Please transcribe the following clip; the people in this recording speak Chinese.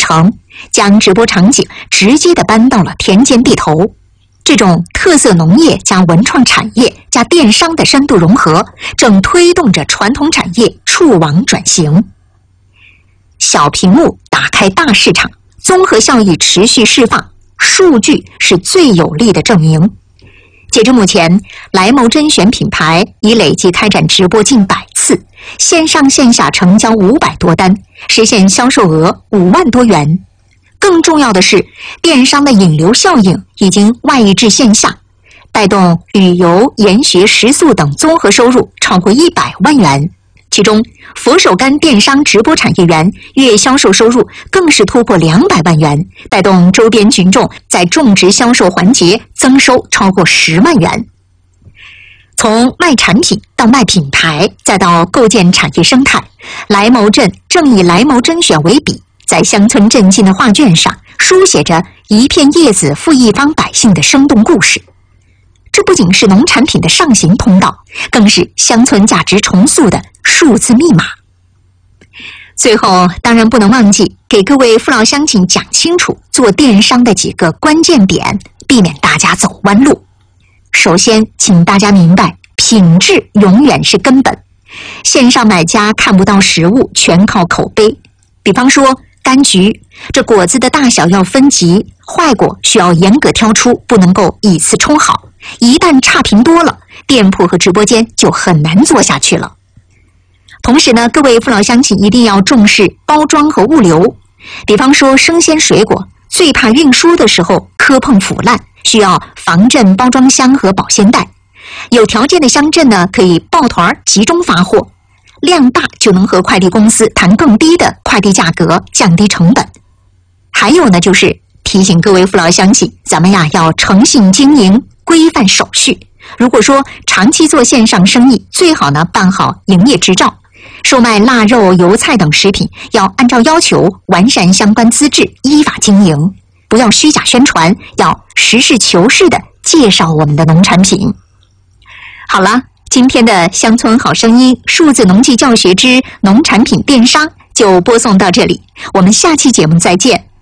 成，将直播场景直接的搬到了田间地头。这种特色农业加文创产业加电商的深度融合，正推动着传统产业触网转型。小屏幕打开大市场，综合效益持续释放，数据是最有力的证明。截至目前，来谋甄选品牌已累计开展直播近100次，线上线下成交500多单，实现销售额5万多元。更重要的是，电商的引流效应已经外溢至线下，带动旅游、研学、食宿等综合收入超过100万元。其中，佛手柑电商直播产业园月销售收入更是突破200万元，带动周边群众在种植销售环节增收超过10万元。从卖产品到卖品牌，再到构建产业生态，来谋镇正以来谋甄选为笔，在乡村镇境的画卷上书写着一片叶子赋一方百姓的生动故事。这不仅是农产品的上行通道，更是乡村价值重塑的数字密码。最后，当然不能忘记给各位父老乡亲讲清楚做电商的几个关键点，避免大家走弯路。首先，请大家明白，品质永远是根本。线上买家看不到实物，全靠口碑。比方说柑橘，这果子的大小要分级，坏果需要严格挑出，不能够以次充好。一旦差评多了，店铺和直播间就很难做下去了。同时呢，各位父老乡亲一定要重视包装和物流。比方说生鲜水果，最怕运输的时候磕碰腐烂，需要防震包装箱和保鲜袋。有条件的乡镇呢，可以抱团集中发货，量大就能和快递公司谈更低的快递价格，降低成本。还有呢，就是提醒各位父老乡亲，咱们呀要诚信经营，规范手续。如果说长期做线上生意，最好呢办好营业执照。售卖腊肉、油菜等食品，要按照要求完善相关资质，依法经营，不要虚假宣传，要实事求是的介绍我们的农产品。好了，今天的乡村好声音数字农技教学之农产品电商就播送到这里，我们下期节目再见。